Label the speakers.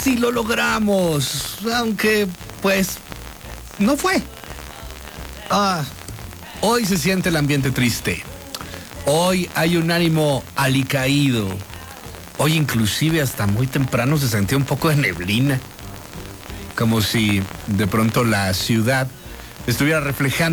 Speaker 1: casi lo logramos, aunque pues no fue. Hoy se siente el ambiente triste. Hoy hay un ánimo alicaído. Hoy inclusive hasta muy temprano se sentía un poco de neblina, como si de pronto la ciudad estuviera reflejando